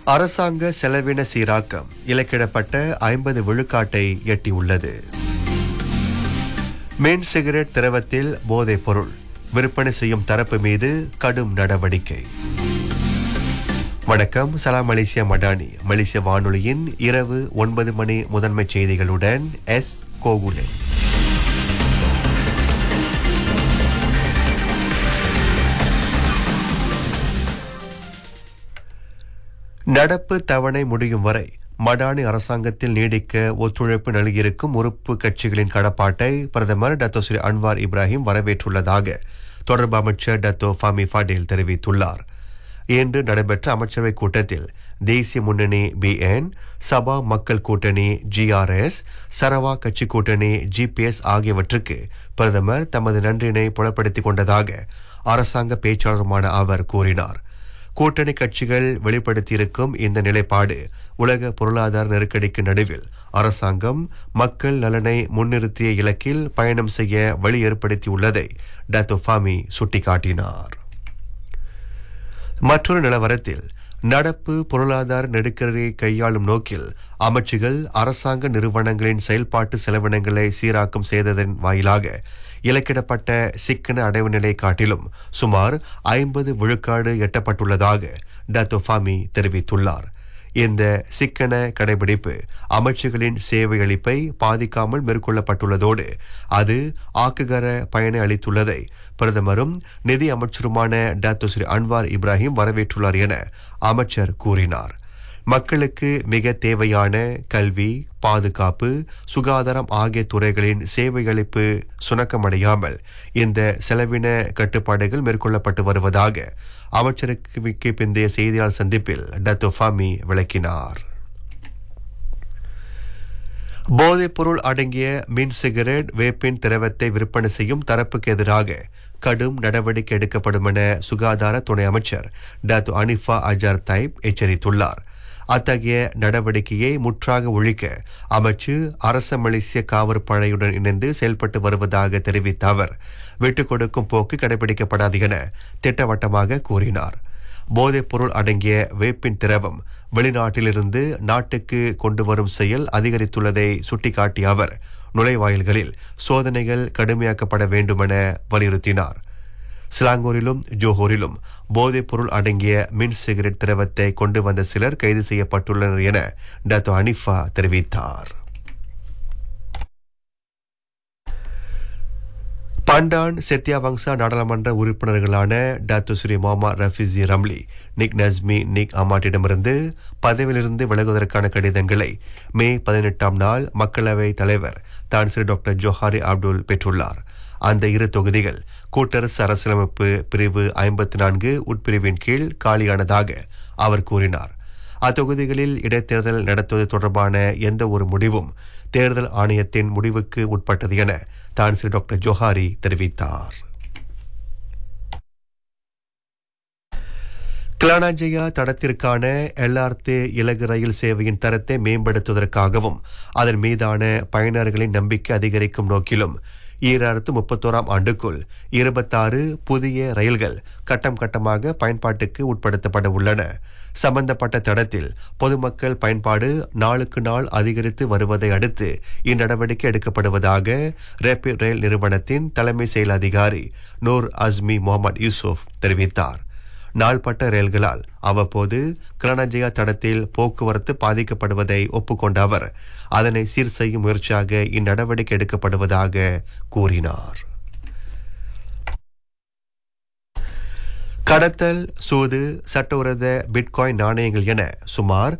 அரசாங்க செலவின சீராக்கம் இலக்கிடப்பட்ட 50 விழுக்காட்டை எட்டியுள்ளது. மின் சிகரெட் திரவத்தில் போதைப் பொருள் விற்பனை செய்யும் தரப்பு மீது கடும் நடவடிக்கை. வணக்கம், சலாம் மலேசியா மடானி. மலேசிய வானொலியின் இரவு 9 மணி முதன்மை செய்திகளுடன் எஸ் கோகுலே. நடப்பு தவணை முடியும் வரை மடானி அரசாங்கத்தில் நீடிக்க ஒத்துழைப்பு நல்கியிருக்கும் உறுப்பு கட்சிகளின் கடப்பாட்டை பிரதமர் டத்தோ ஸ்ரீ அன்வார் இப்ராஹிம் வரவேற்றுள்ளதாக தொடர்பு அமைச்சர் டத்தோ ஃபாமி ஃபடேல் தெரிவித்துள்ளார். இன்று நடைபெற்ற அமைச்சரவை கூட்டத்தில் தேசிய முன்னணி BN, சபா மக்கள் கூட்டணி GRS, சரவா கட்சி கூட்டணி GPS ஆகியவற்றுக்கு பிரதமர் தமது நன்றினை புலப்படுத்திக் கொண்டதாக அரசாங்க பேச்சாளருமான அவர் கூறினார். கூட்டணி கட்சிகள் வெளிப்படுத்தியிருக்கும் இந்த நிலைப்பாடு உலக பொருளாதார நெருக்கடிக்கு நடுவில் அரசாங்கம் மக்கள் நலனை முன்னிறுத்திய இலக்கில் பயணம் செய்ய வழி ஏற்படுத்தியுள்ளதை டத்தோ ஃபாமி சுட்டிக்காட்டினார். மற்றொரு நிலவரத்தில் நடப்பு பொருளாதார நெருக்கடியை கையாளும் நோக்கில் அமைச்சுகள் அரசாங்க நிறுவனங்களின் செயல்பாட்டு செலவினங்களை சீராக்கம் செய்ததன் வாயிலாக இலக்கிடப்பட்ட சிக்கன அடைவு நிலை காட்டிலும் சுமார் 50 விழுக்காடு எட்டப்பட்டுள்ளதாக டத்தோ ஃபாமி தெரிவித்துள்ளார். இந்த சிக்கன கடைபிடிப்பு அமைச்சுகளின் சேவை அளிப்பை பாதிக்காமல் மேற்கொள்ளப்பட்டுள்ளதோடு அது ஆக்குகர பயனை அளித்துள்ளதை பிரதமரும் நிதி அமைச்சருமான டத்தோ ஸ்ரீ அன்வார் இப்ராஹிம் வரவேற்றுள்ளார் என அமைச்சர் கூறினார். மக்களுக்கு மிக தேவையான கல்வி, பாதுகாப்பு, சுகாதாரம் ஆகிய துறைகளின் சேவை அளிப்பு சுணக்கமடையாமல் இந்த செலவின கட்டுப்பாடுகள் மேற்கொள்ளப்பட்டு வருவதாக அமைச்சருக்கு பிந்தைய செய்தியாளர் சந்திப்பில் டத்தோ ஃபாமி விளக்கினார். போதைப்பொருள் அடங்கிய மின் சிகரெட், வேப்பின் திரவத்தை விற்பனை செய்யும் தரப்புக்கு எதிராக கடும் நடவடிக்கை எடுக்கப்படும் என சுகாதார துணை அமைச்சர் டத்தோ அனிஃபா அஜார் தைப் எச்சரித்துள்ளார். அத்தகைய நடவடிக்கையை முற்றாக ஒழிக்க அமைச்சு அரச மலேசிய காவற் படையுடன் இணைந்து செயல்பட்டு வருவதாக தெரிவித்த அவர் விட்டுக் கொடுக்கும் போக்கு கடைபிடிக்கப்படாது என திட்டவட்டமாக கூறினார். போதைப் பொருள் அடங்கிய வேப்பின் திரவம் வெளிநாட்டிலிருந்து நாட்டுக்கு கொண்டு வரும் செயல் அதிகரித்துள்ளதை சுட்டிக்காட்டிய அவர் நுழைவாயில்களில் சோதனைகள் கடுமையாக்கப்பட வேண்டுமென வலியுறுத்தினார். சிலாங்கூரிலும் ஜோஹோரிலும் போதைப் பொருள் அடங்கிய மின் சிகரெட் திரவத்தை கொண்டு வந்த சிலர் கைது செய்யப்பட்டுள்ளனர் என டத்தோ அனிஃபா தெரிவித்தார். பண்டான் செத்தியாவங்சா நாடாளுமன்ற உறுப்பினர்களான Dato Sri Mohammed Rafizi Ramli, நிக் நஸ்மி நிக் அமாட்டிடமிருந்து பதவியிலிருந்து விலகுவதற்கான கடிதங்களை மே 18ஆம் நாள் மக்களவை தலைவர் தான் ஸ்ரீ டாக்டர் ஜோஹாரி அப்துல் பெற்றுள்ளார். அந்த இரு தொகுதிகள் கூட்டரசு அரசியலமைப்பு பிரிவு 54 உட்பிரிவின் கீழ் காலியானதாக அவர் கூறினார். அத்தொகுதிகளில் இடைத்தேர்தல் நடத்துவது தொடர்பான எந்த ஒரு முடிவும் தேர்தல் ஆணையத்தின் முடிவுக்கு உட்பட்டது என தான் ஸ்ரீ டாக்டர் ஜோஹாரி தெரிவித்தார். கிளானாஜயா தடத்திற்கான LRT இலகு ரயில் சேவையின் தரத்தை மேம்படுத்துவதற்காகவும் அதன் மீதான பயனர்களின் நம்பிக்கை அதிகரிக்கும் நோக்கிலும் 2031ஆம் ஆண்டுக்குள் 26 புதிய ரயில்கள் கட்டம் கட்டமாக பயன்பாட்டுக்கு உட்படுத்தப்பட உள்ளன. சம்பந்தப்பட்ட தடத்தில் பொதுமக்கள் பயன்பாடு நாளுக்கு நாள் அதிகரித்து வருவதை அடுத்து இந்நடவடிக்கை எடுக்கப்படுவதாக ரேபிட் ரயில் நிறுவனத்தின் தலைமை செயல் அதிகாரி நூர் அஸ்மி முகமது யூசுப் தெரிவித்தார். நாள்பட்ட ரயில்களால் அவ்வப்போது கிளானாஜயா தடத்தில் போக்குவரத்து பாதிக்கப்படுவதை ஒப்புக்கொண்ட அவர் அதனை சீர் செய்யும் முயற்சியாக இந்நடவடிக்கை எடுக்கப்படுவதாக கூறினார். கடத்தல், சூது, சட்டவிரோத பிட்காயின் நாணயங்கள் என சுமார்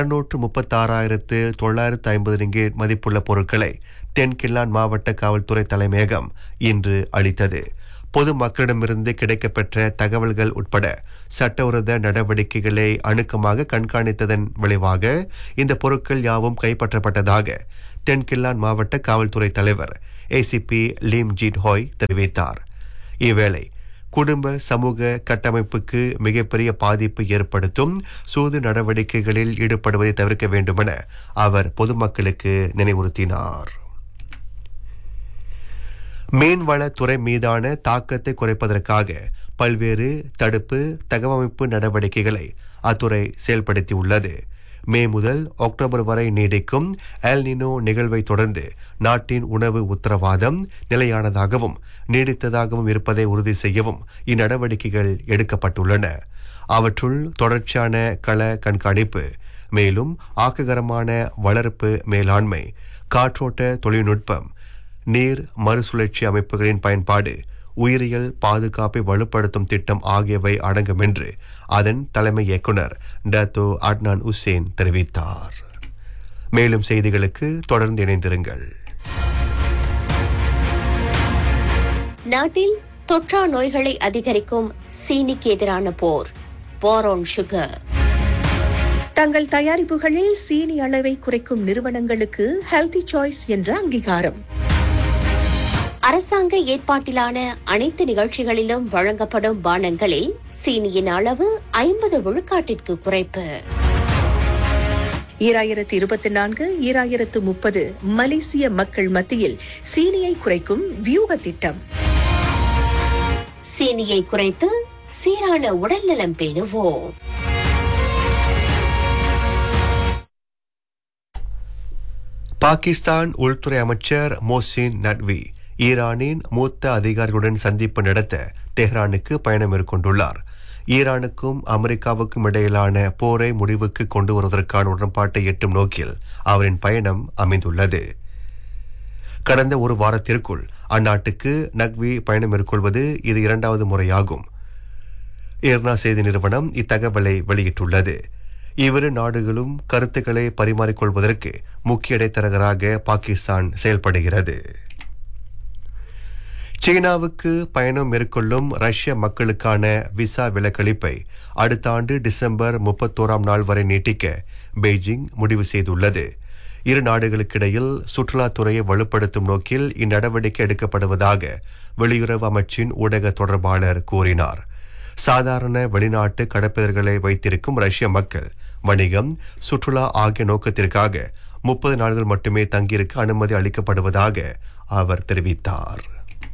636,950 ரிங்கேட் மதிப்புள்ள பொருட்களை தென்கில்லான் மாவட்ட காவல்துறை தலைமையகம் இன்று அளித்தது. பொதுமக்களிடமிருந்து கிடைக்கப்பெற்ற தகவல்கள் உட்பட சட்டவிரோத நடவடிக்கைகளை அணுக்கமாக கண்காணித்ததன் விளைவாக இந்த பொருட்கள் யாவும் கைப்பற்றப்பட்டதாக தென்கில்லான் மாவட்ட காவல்துறை தலைவர் ACP லீம் ஜீட் ஹோய் தெரிவித்தார். இவ்வேளை குடும்ப சமூக கட்டமைப்புக்கு மிகப்பெரிய பாதிப்பு ஏற்படுத்தும் சூது நடவடிக்கைகளில் ஈடுபடுவதை தவிர்க்க வேண்டுமென அவர் பொதுமக்களுக்கு நினைவுறுத்தினார். மீன்வளத்துறை மீதான தாக்கத்தை குறைப்பதற்காக பல்வேறு தடுப்பு தகவமைப்பு நடவடிக்கைகளை அத்துறை செயல்படுத்தியுள்ளது. மே முதல் அக்டோபர் வரை நீடிக்கும் எல் நினோ நிகழ்வை தொடர்ந்து நாட்டின் உணவு உத்தரவாதம் நிலையானதாகவும் நீடித்ததாகவும் இருப்பதை உறுதி செய்யவும் இந்நடவடிக்கைகள் எடுக்கப்பட்டுள்ளன. அவற்றுள் தொடர்ச்சியான கள கண்காணிப்பு, மேலும் ஆக்ககரமான வளர்ப்பு மேலாண்மை, காற்றோட்ட தொழில்நுட்பம், நீர் மறுசுழற்சி அமைப்புகளின் பயன்பாடு, உயிரியல் பாதுகாப்பை வலுப்படுத்தும் திட்டம் ஆகியவை அடங்கும் என்று அதன் தலைமை இயக்குனர் டத்தோ அட்னான் உசேன் தெரிவித்தார். மேலும் செய்திகளுக்கு தொடர்ந்து இணைந்திருங்கள். நாட்டில் தொற்றா நோய்களை அதிகரிக்கும் சீனிக்கு எதிரான போர் ஆன் சுகர். தங்கள் தயாரிப்புகளில் சீனி அளவை குறைக்கும் நிறுவனங்களுக்கு ஹெல்தி சாய்ஸ் என்ற அங்கீகாரம். அரசாங்க ஏற்பாட்டிலான அனைத்து நிகழ்ச்சிகளிலும் வழங்கப்படும் பானங்களில் சீனியின் அளவு 50 விழுக்காட்டிற்கு குறைப்பு. 2024-2030 மலேசிய மக்கள் மத்தியில் சீனியை குறைக்கும் வியூக திட்டம். சீனியை குறைத்து சீரான உடல்நலம் பேணுவோம். பாகிஸ்தான் உள்துறை அமைச்சர் மோசின் நட்வி ஈரானின் மூத்த அதிகாரிகளுடன் சந்திப்பு நடத்த தெஹ்ரானுக்கு பயணம் மேற்கொண்டுள்ளார். ஈரானுக்கும் அமெரிக்காவுக்கும் இடையிலான போரை முடிவுக்கு கொண்டு வருவதற்கான உடன்பாட்டை எட்டும் நோக்கில் அவரின் பயணம் அமைந்துள்ளது. கடந்த ஒரு வாரத்திற்குள் அந்நாட்டுக்கு நக்வி பயணம் மேற்கொள்வது இது இரண்டாவது முறையாகும். இர்னா செய்தி நிறுவனம் இத்தகவலை வெளியிட்டுள்ளது. இவ்விரு நாடுகளும் கருத்துக்களை பரிமாறிக்கொள்வதற்கு முக்கிய இடைத்தரகராக பாகிஸ்தான் செயல்படுகிறது. சீனாவுக்கு பயணம் மேற்கொள்ளும் ரஷ்ய மக்களுக்கான விசா விலக்களிப்பை அடுத்த ஆண்டு டிசம்பர் 31ஆம் நாள் வரை நீட்டிக்க பெய்ஜிங் முடிவு செய்துள்ளது. இரு நாடுகளுக்கிடையில் சுற்றுலாத்துறையை வலுப்படுத்தும் நோக்கில் இந்நடவடிக்கை எடுக்கப்படுவதாக வெளியுறவு அமைச்சின் ஊடக தொடர்பாளர் கூறினார். சாதாரண வெளிநாட்டு கடற்பெயர்களை வைத்திருக்கும் ரஷ்ய மக்கள் வணிகம், சுற்றுலா ஆகிய நோக்கத்திற்காக 30 நாட்கள் மட்டுமே தங்கியிருக்க அனுமதி அளிக்கப்படுவதாக அவர் தெரிவித்தார்.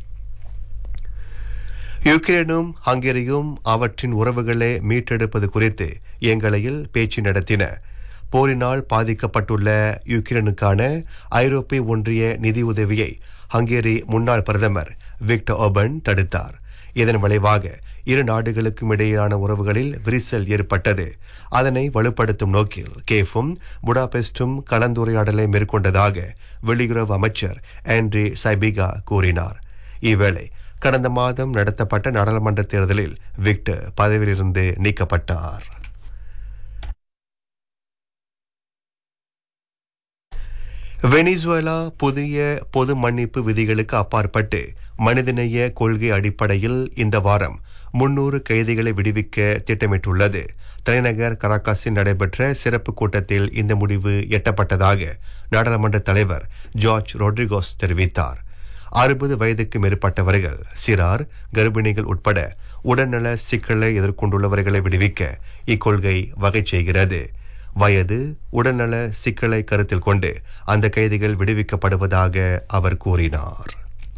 யுக்ரைனும் ஹங்கேரியும் அவற்றின் உறவுகளை மீட்டெடுப்பது குறித்து எங்களையில் பேச்சு நடத்தின. போரினால் பாதிக்கப்பட்டுள்ள யுக்ரைனுக்கான ஐரோப்பிய ஒன்றிய நிதியுதவியை ஹங்கேரி முன்னாள் பிரதமர் விக்டர் ஓபன் தடுத்தார். இதன் விளைவாக இரு நாடுகளுக்கும் இடையிலான உறவுகளில் விரிசல் ஏற்பட்டது. அதனை வலுப்படுத்தும் நோக்கில் கேஃபும் புடாபெஸ்டும் கலந்துரையாடலை மேற்கொண்டதாக வெளியுறவு அமைச்சர் ஆண்ட்ரி சைபிகா கூறினார். இவ்வேளை கடந்த மாதம் நடத்தப்பட்ட நாடாளுமன்ற தேர்தலில் விக்டர் பதவியிலிருந்து நீக்கப்பட்டார். வெனிசுவேலா புதிய பொது மன்னிப்பு விதிகளுக்கு அப்பாற்பட்டு மனிதநேய கொள்கை அடிப்படையில் இந்த வாரம் 300 கைதிகளை விடுவிக்க திட்டமிட்டுள்ளது. தலைநகர் கராகாஸில் நடைபெற்ற சிறப்பு கூட்டத்தில் இந்த முடிவு எட்டப்பட்டதாக நாடாளுமன்ற தலைவர் ஜார்ஜ் ரொட்ரிகோஸ் தெரிவித்தார். 60 வயதுக்கு மேற்பட்டவர்கள், சிறார், கர்ப்பிணிகள் உட்பட உடல்நல சிக்கலை எதிர்கொண்டுள்ளவர்களை விடுவிக்க இக்கொள்கை வகை செய்கிறது. வயது, உடல்நல சிக்கலை கருத்தில் கொண்டு அந்த கைதிகள் விடுவிக்கப்படுவதாக அவர் கூறினார்.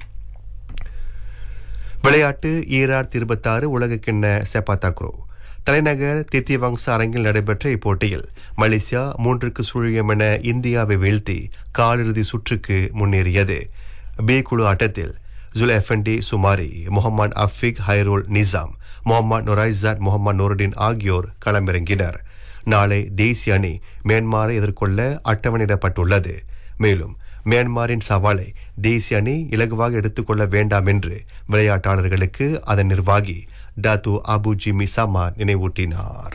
விளையாட்டு 2026 உலகக்கிண்ண செப்பாத்தாக்ரோ தலைநகர் தித்திவங்ச அரங்கில் நடைபெற்ற இப்போட்டியில் மலேசியா 3-0 என இந்தியாவை வீழ்த்தி காலிறுதி சுற்றுக்கு முன்னேறியது. பி குழு ஆட்டத்தில் ஜுல்எஃபண்டி சுமாரி, முகமது அஃபிக் ஹைரோல் நிசாம், முகமது நொரைசாட், முகமது நூருடின் ஆகியோர் களமிறங்கினர். நாளை தேசிய அணி மியான்மரை எதிர்கொள்ள அட்டவணையிடப்பட்டுள்ளது. மேலும் மியான்மரின் சவாலை தேசிய அணி இலகுவாக எடுத்துக்கொள்ள வேண்டாம் என்று விளையாட்டாளர்களுக்கு அதன் நிர்வாகி டாத்து அபு ஜிமி சமா நினைவூட்டினார்.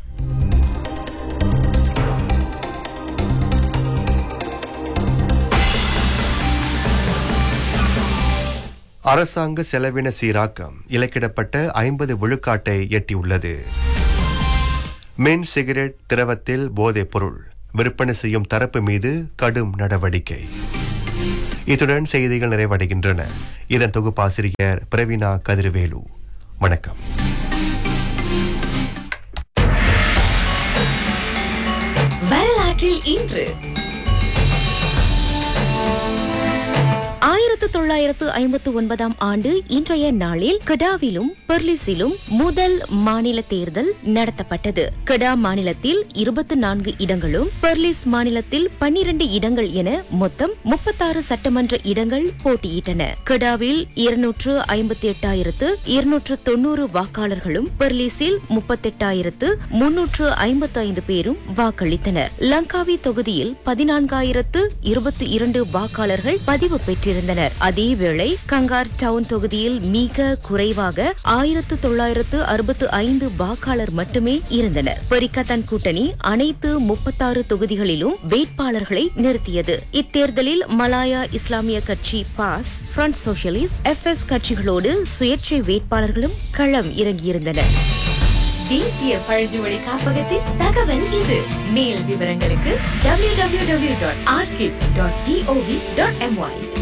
அரசாங்க செலவின சீராக்கம் இலக்கிடப்பட்ட 50 விழுக்காட்டை எட்டியுள்ளது. மின் சிகரெட் திரவத்தில் போதைப் பொருள் விற்பனை செய்யும் தரப்பு மீது கடும் நடவடிக்கை. இத்துடன் செய்திகள் நிறைவடைகின்றன. இதன் தொகுப்பாசிரியர் பிரவீனா கதிர்வேலு. வணக்கம். வரலாற்றில் இன்று 1959 ஆண்டு இன்றைய நாளில் கெடாவிலும் பெர்லிஸிலும் முதல் மாநில தேர்தல் நடத்தப்பட்டது. கெடா மாநிலத்தில் 24 இடங்களும் பெர்லிஸ் மாநிலத்தில் 12 இடங்கள் என மொத்தம் 36 சட்டமன்ற இடங்கள் போட்டியிட்டன. கெடாவில் 258,290 வாக்காளர்களும் பெர்லிஸில் 38,355 பேரும் வாக்களித்தனர். லங்காவி தொகுதியில் 14,022 வாக்காளர்கள் பதிவு பெற்றிருந்தனர். அதேவேளை கங்கார் டவுன் தொகுதியில் மிக குறைவாக 1,965 வாக்காளர் மட்டுமே இருந்தனர். பெரிக்கத்தான் கூட்டணி அனைத்து 36 தொகுதிகளிலும் வேட்பாளர்களை நிறுத்தியது. இத்தேர்தலில் மலாயா இஸ்லாமிய கட்சி பாஸ், ஃப்ரண்ட் சோஷலிஸ்ட், FS கட்சிகளோடு சுயேட்சை வேட்பாளர்களும் களம் இறங்கியிருந்தனர். தேசிய பழங்குடி காப்பகத்தின் தகவல் இது. மேல் விவரங்களுக்கு www.archive.gov.my